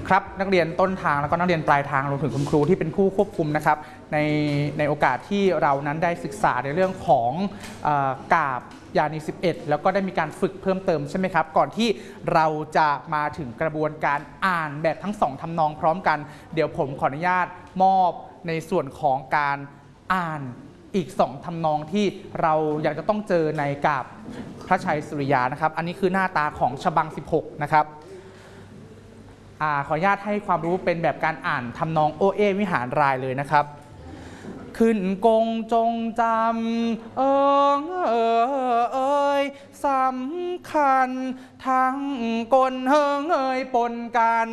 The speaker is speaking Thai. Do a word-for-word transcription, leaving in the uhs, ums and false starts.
ครับนักเรียนต้นทางแล้วก็นักเรียนปลายทางรวมถึงคุณครูที่เป็นผู้ควบคุมนะครับในในโอกาสที่เรานั้นได้ศึกษาในเรื่องของเอ่อกาบยานีสิบเอ็ดแล้วก็ได้มีการฝึกเพิ่มเติมใช่ไหมครับก่อนที่เราจะมาถึงกระบวนการอ่านแบบทั้งสองทำนองพร้อมกันเดี๋ยวผมขออนุญาตมอบในส่วนของการอ่านอีกสองทำนองที่เราอยากจะต้องเจอในกาบพระชัยสุริยานะครับอันนี้คือหน้าตาของฉบังสิบหกนะครับอขออนุญาตให้ความรู้เป็นแบบการอ่านทำนองโอเอวิหารรายเลยนะครับขึ้นกงจงจำเออเออเอยสำคัญทั้งกลเฮงเอยปนกัน